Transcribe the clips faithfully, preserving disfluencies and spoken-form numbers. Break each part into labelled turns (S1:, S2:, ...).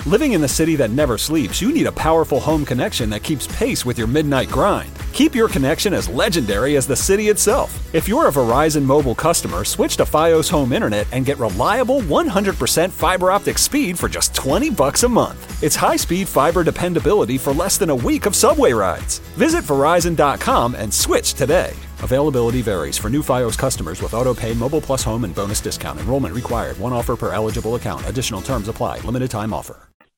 S1: Living in the city that never sleeps, you need a powerful home connection that keeps pace with your midnight grind. Keep your connection as legendary as the city itself. If you're a Verizon mobile customer, switch to Fios Home Internet and get reliable one hundred percent fiber optic speed for just twenty bucks a month. It's high-speed fiber dependability for less than a week of subway rides. Visit Verizon dot com and switch today. Availability varies for new Fios customers with auto-pay, Mobile Plus Home, and bonus discount. Enrollment required. One offer per eligible account. Additional terms apply. Limited time offer.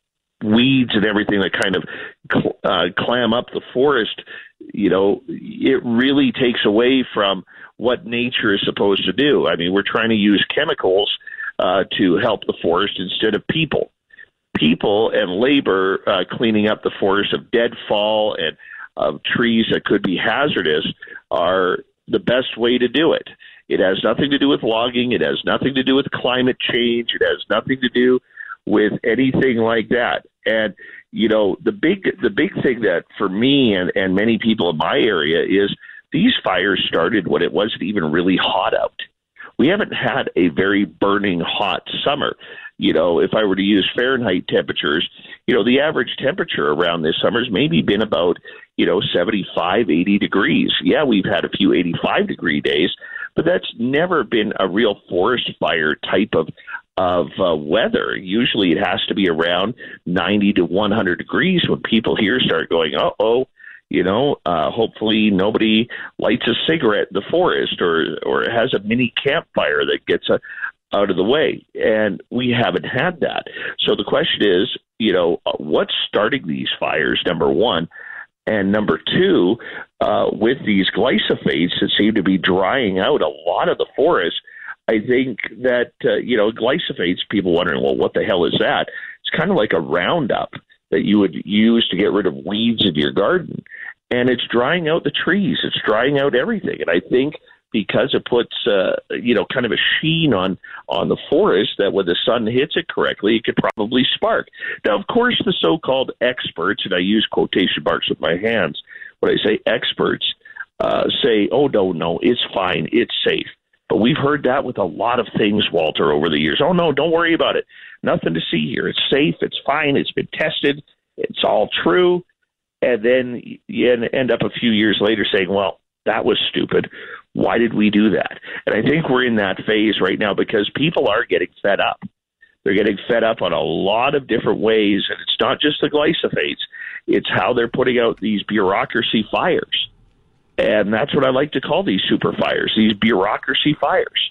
S2: Weeds and everything that kind of cl- uh, clam up the forest, you know, it really takes away from what nature is supposed to do. I mean, we're trying to use chemicals uh, to help the forest instead of people. People and labor uh, cleaning up the forest of deadfall and of trees that could be hazardous are the best way to do it. It has nothing to do with logging. It has nothing to do with climate change. It has nothing to do with anything like that. And, you know, the big the big thing that for me and, and many people in my area is these fires started when it wasn't even really hot out. We haven't had a very burning hot summer. You know, if I were to use Fahrenheit temperatures, you know, the average temperature around this summer has maybe been about, you know, seventy-five, eighty degrees. Yeah, we've had a few eighty-five degree days, but that's never been a real forest fire type of of uh, weather. Usually it has to be around ninety to one hundred degrees when people here start going, uh-oh, you know, uh, hopefully nobody lights a cigarette in the forest or, or has a mini campfire that gets a, out of the way. And we haven't had that. So the question is, you know, what's starting these fires, number one? And number two, uh, with these glyphosate that seem to be drying out a lot of the forest, I think that, uh, you know, glyphosates, people wondering, well, what the hell is that? It's kind of like a Roundup that you would use to get rid of weeds in your garden. And it's drying out the trees. It's drying out everything. And I think because it puts, uh, you know, kind of a sheen on, on the forest that when the sun hits it correctly, it could probably spark. Now, of course, the so-called experts, and I use quotation marks with my hands when I say experts, uh, say, oh, no, no, it's fine. It's safe. But we've heard that with a lot of things, Walter, over the years. Oh, no, don't worry about it. Nothing to see here. It's safe. It's fine. It's been tested. It's all true. And then you end up a few years later saying, well, that was stupid. Why did we do that? And I think we're in that phase right now because people are getting fed up. They're getting fed up on a lot of different ways. And it's not just the glyphosates. It's how they're putting out these bureaucracy fires. And that's what I like to call these super fires, these bureaucracy fires.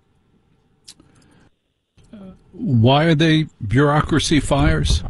S3: Why are they bureaucracy fires?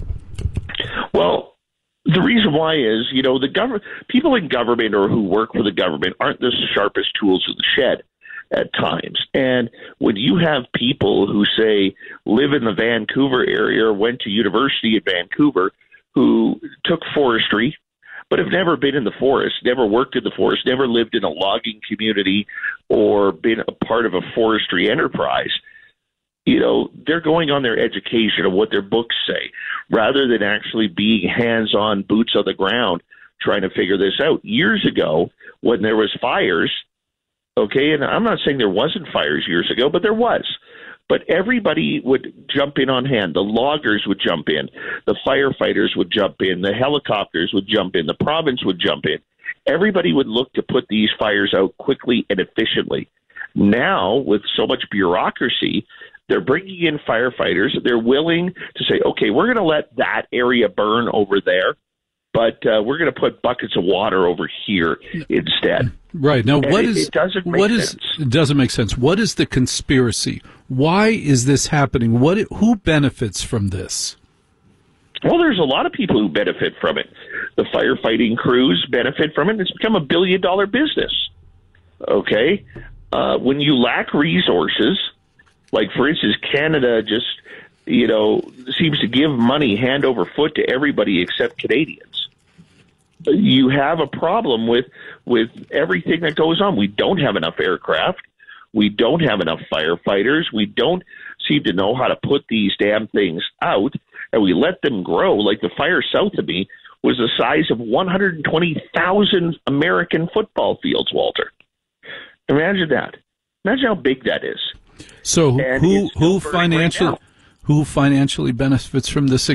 S2: Well, the reason why is, you know, the government, people in government or who work for the government aren't the sharpest tools in the shed at times. And when you have people who, say, live in the Vancouver area or went to university in Vancouver who took forestry, but have never been in the forest, never worked in the forest, never lived in a logging community or been a part of a forestry enterprise, you know, they're going on their education of what their books say rather than actually being hands-on, boots on the ground, trying to figure this out. Years ago, when there was fires, okay, and I'm not saying there wasn't fires years ago, but there was. But everybody would jump in on hand. The loggers would jump in. The firefighters would jump in. The helicopters would jump in. The province would jump in. Everybody would look to put these fires out quickly and efficiently. Now, with so much bureaucracy, they're bringing in firefighters. They're willing to say, okay, we're going to let that area burn over there, but uh, we're going to put buckets of water over here instead.
S3: Right. Now,
S2: and
S3: what
S2: it,
S3: is,
S2: it doesn't make
S3: what
S2: sense.
S3: is, it doesn't make sense. What is the conspiracy? Why is this happening? What, who benefits from this?
S2: Well, there's a lot of people who benefit from it. The firefighting crews benefit from it. It's become a billion dollar business. Okay. Uh, when you lack resources, like, for instance, Canada just, you know, seems to give money hand over foot to everybody except Canadians. You have a problem with with everything that goes on. We don't have enough aircraft. We don't have enough firefighters. We don't seem to know how to put these damn things out, and we let them grow. Like the fire south of me was the size of one hundred twenty thousand American football fields, Walter. Imagine that. Imagine how big that is.
S3: So
S2: And
S3: who
S2: it's still
S3: who
S2: burning right
S3: financially
S2: now.
S3: who financially benefits from this